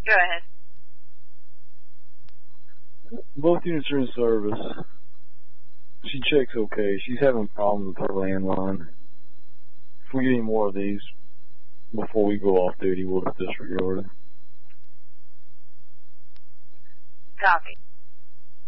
Go ahead. Both units are in service. She checks okay. She's having problems with her landline. If we get any more of these before we go off duty, we'll just disregard it. Copy.